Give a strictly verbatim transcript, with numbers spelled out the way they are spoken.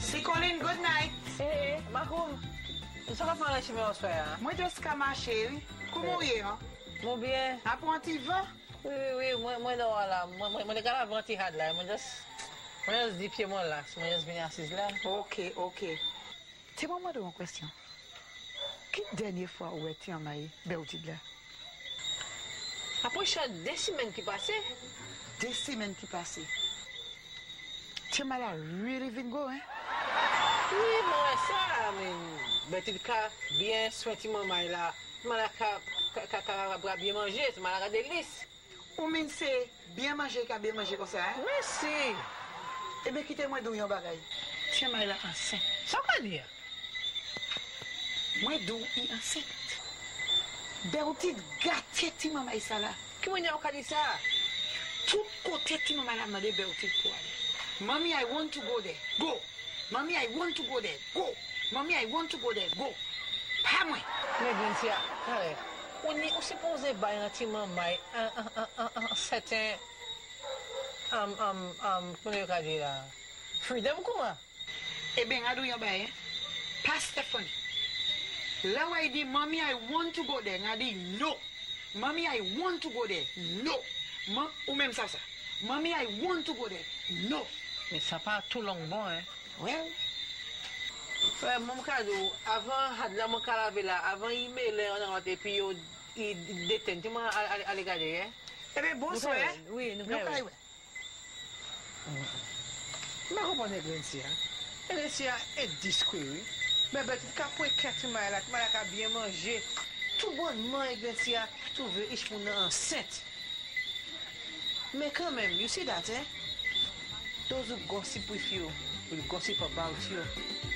Si Colin, good night. Eh, eh, Makoum. Sa ka fang la chime an soya? Mwen just ka mache, koumou ye, an? Mwen bien. Apon ti va? Oui, oui, oui, mwen do wala. Mwen de kala avan ti had la. Mwen just, mwen just di piye mwen la. Mwen just vini asis la. Ok, ok. Ti mwen mwen do mwen kwestyon. Ki denye fwa ou e ti an maye, be ou ti de la? Apon chan de simen ki pase? De simen ki pase. Ti man la really vin go, eh? Oui, mwen sa, men, beti ka bien sweti mwen may la. Man la ka, ka, ka, ka, ka bien manje, man la ka delis. Ou min se, bien manje ka bien manje kon sa, eh? Merci. Ebe kite mwen dou yon bagay. Ti man la ansen. Sa ka di ya? Mwen dou yi ansen. Be ou ti gate ti man may sa la. Ki mwen ya ou ka di sa? Tout kote ti man la mande be ou ti pou ale. Mommy, I want to go there. Go. Mommy, I want to go there. Go. Mommy, I want to go there. Go. Pa mwen. Men gen siya, kare, ou ni ou se pose bay nan ti man may an, an, an, an, an, certain, um, um, um, kone yo ka di la, freedom kouman? Ebe, nga dou yon bay, eh? Pa Stephanie. La way di, Mommy, I want to go there. Nga di, no. Mommy, I want to go there. No. Ma, ou menm sa sa. Mommy, I want to go there. No. Men sa pa tout long bon, eh? Well, Fè, mwen kado, avan had la mwen kalave la, avan yi me le an anote pi yo yi deten, ti mwen ale gade, eh? ebe, bon so, eh? Oui, nou Nou kay kay we. we. Mwen kompon e gwen siya. E gwen siya e diskwe, oui. Men beti ka pou e ket may la, ti may la ka bien manje. Tout bonman e gwen siya, tout ve ish moun nan enceinte. Men kan men, you see that, eh? Those who gossip with you will gossip about you.